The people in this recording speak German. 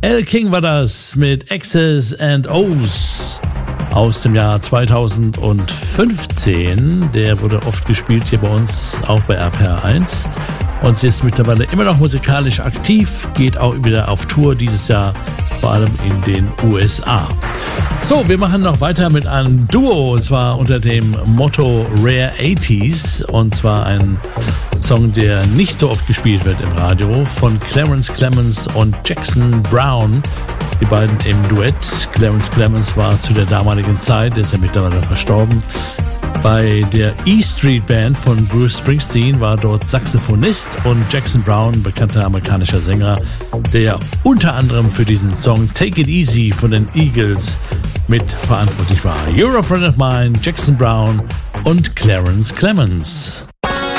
Elle King war das mit X's and O's aus dem Jahr 2015. Der wurde oft gespielt hier bei uns, auch bei RPR1. Und sie ist mittlerweile immer noch musikalisch aktiv, geht auch wieder auf Tour dieses Jahr, vor allem in den USA. So, wir machen noch weiter mit einem Duo, und zwar unter dem Motto Rare 80s, und zwar ein Song, der nicht so oft gespielt wird im Radio, von Clarence Clemons und Jackson Browne. Die beiden im Duett. Clarence Clemons war zu der damaligen Zeit, der ist ja mittlerweile verstorben, bei der E Street Band von Bruce Springsteen, war dort Saxophonist, und Jackson Browne, bekannter amerikanischer Sänger, der unter anderem für diesen Song Take It Easy von den Eagles mit verantwortlich war. You're a Friend of Mine, Jackson Browne und Clarence Clemons.